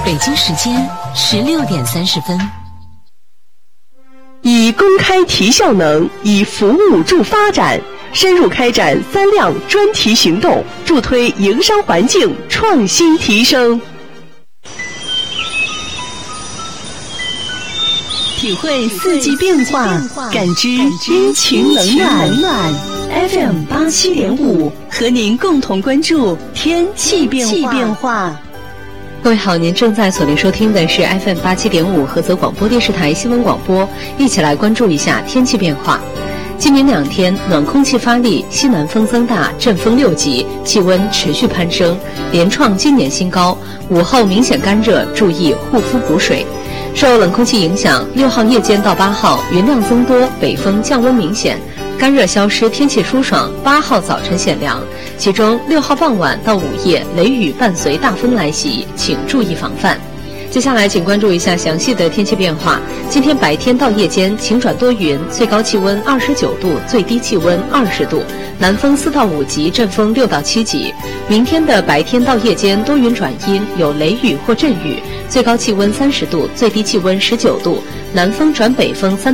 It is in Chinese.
北京时间16:30。 以公开提效能，以服务助发展，深入开展3辆专题行动，助推营商环境创新提升。体会四季变化，感知阴晴冷暖。FM 87.5和您共同关注天气变化。 各位好，您正在锁定收听的是 FM 87.5菏泽广播电视台新闻广播，一起来关注一下天气变化。今明2天暖空气发力，西南风增大，阵风6级，气温持续攀升，连创今年新高。午后明显干热，注意护肤补水。受冷空气影响，6号夜间到8号云量增多，北风降温明显，干热消失，天气舒爽。8号早晨显凉，其中6号傍晚到午夜雷雨伴随大风来袭，请注意防范。接下来请关注一下详细的天气变化。今天白天到夜间晴转多云，最高气温29度，最低气温20度，南风4到5级，阵风6到7级。明天的白天到夜间多云转阴，有雷雨或阵雨，最高气温30度，最低气温19度，南风转北风3